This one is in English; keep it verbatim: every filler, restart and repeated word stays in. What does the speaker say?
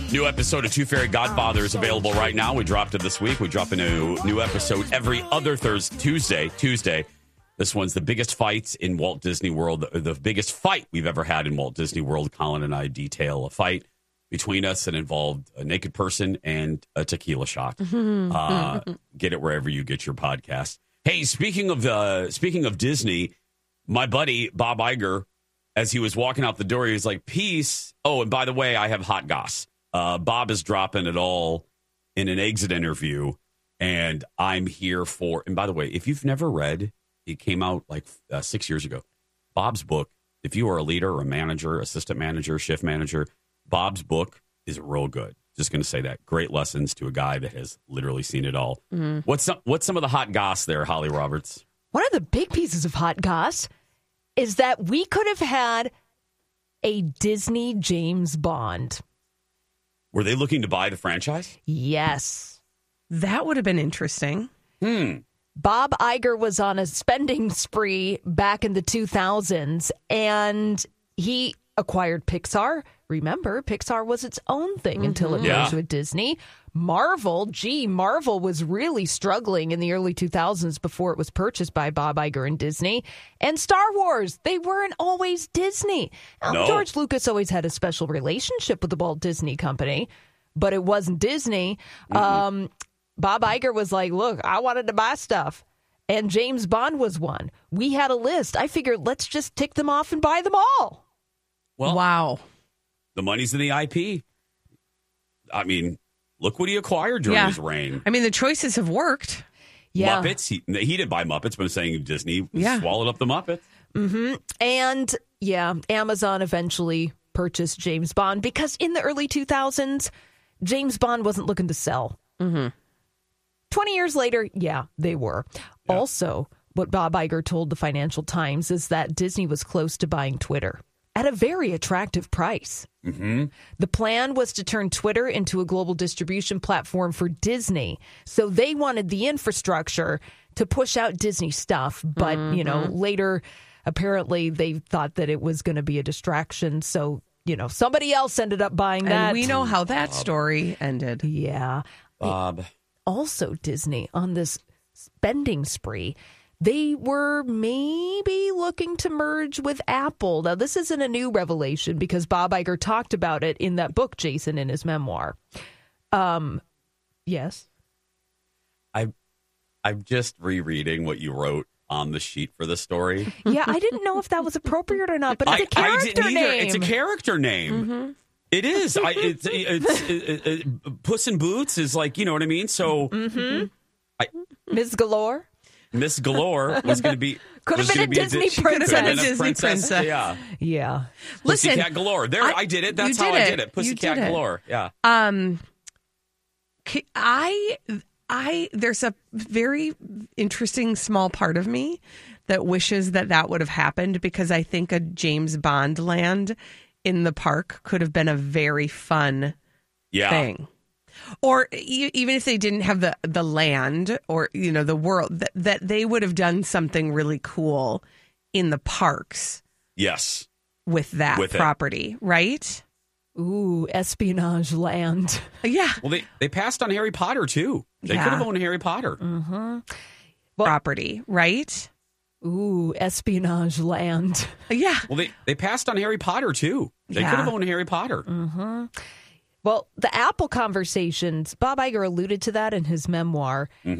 New episode of Two Fairy Godfathers available right now. We dropped it this week. We drop a new, new episode every other Thursday, Tuesday, Tuesday. This one's the biggest fights in Walt Disney World, the, the biggest fight we've ever had in Walt Disney World. Colin and I detail a fight between us that involved a naked person and a tequila shot. uh, get it wherever you get your podcast. Hey, speaking of uh, speaking of Disney, my buddy Bob Iger, as he was walking out the door, he was like, "Peace." Oh, and by the way, I have hot goss. Uh, Bob is dropping it all in an exit interview, and I'm here for. And by the way, if you've never read. It came out like uh, six years ago. Bob's book, if you are a leader or a manager, assistant manager, shift manager, Bob's book is real good. Just going to say that. Great lessons to a guy that has literally seen it all. Mm. What's some, what's some of the hot goss there, Holly Roberts? One of the big pieces of hot goss is that we could have had a Disney James Bond. Were they looking to buy the franchise? Yes. That would have been interesting. Hmm. Bob Iger was on a spending spree back in the two thousands, and he acquired Pixar. Remember, Pixar was its own thing mm-hmm. until it merged yeah. with Disney. Marvel, gee, Marvel was really struggling in the early two thousands before it was purchased by Bob Iger and Disney. And Star Wars, they weren't always Disney. Now, no. George Lucas always had a special relationship with the Walt Disney Company, but it wasn't Disney. Mm-hmm. Um Bob Iger was like, look, I wanted to buy stuff. And James Bond was one. We had a list. I figured, let's just tick them off and buy them all. Well, wow. The money's in the I P. I mean, look what he acquired during yeah. his reign. I mean, the choices have worked. Yeah. Muppets. He, he didn't buy Muppets, but I'm saying Disney yeah. swallowed up the Muppets. Mm-hmm. And, yeah, Amazon eventually purchased James Bond because in the early two thousands, James Bond wasn't looking to sell. Mm-hmm. twenty years later, yeah, they were. Yeah. Also, what Bob Iger told the Financial Times is that Disney was close to buying Twitter at a very attractive price. Mm-hmm. The plan was to turn Twitter into a global distribution platform for Disney. So they wanted the infrastructure to push out Disney stuff. But, mm-hmm. you know, later, apparently they thought that it was going to be a distraction. So, you know, somebody else ended up buying and that. And we know how that story ended. Yeah. Bob. Also, Disney, on this spending spree, they were maybe looking to merge with Apple. Now, this isn't a new revelation because Bob Iger talked about it in that book, Jason, in his memoir. Um, yes? I, I'm just rereading what you wrote on the sheet for the story. Yeah, I didn't know if that was appropriate or not, but it's I, a character I didn't either. name. It's a character name. Mm-hmm. It is. I, it's, it's it, it, Puss in Boots is like, you know what I mean? So, mm-hmm. I, Miss Galore? Miss Galore was going to be. Could have been a be Disney a, princess. Could have been a Disney princess. princess. Yeah. Yeah. Listen, Pussycat Galore. There, I, I did it. That's did how it. I did it. Pussycat did it. Galore. Yeah. Um, I, I, there's a very interesting small part of me that wishes that that would have happened because I think a James Bond land in the park could have been a very fun yeah. thing. Or e- even if they didn't have the, the land or, you know, the world, that, that they would have done something really cool in the parks. Yes. With that with property, it. Right? Ooh, espionage land. Yeah. Well, they, they passed on Harry Potter, too. They yeah. could have owned Harry Potter. Mm-hmm. Well, property, right? Ooh, espionage land. Yeah. Well, they, they passed on Harry Potter, too. They yeah. could have owned Harry Potter. Mm-hmm. Well, the Apple conversations, Bob Iger alluded to that in his memoir. Mm-hmm.